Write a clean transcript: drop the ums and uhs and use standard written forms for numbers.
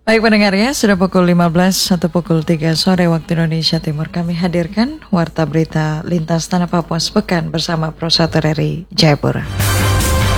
Baik pendengar ya, sudah pukul 15 atau pukul 3 sore waktu Indonesia Timur. Kami hadirkan Warta Berita Lintas Tanah Papua Sepekan bersama Pro 1 RRI Jayapura.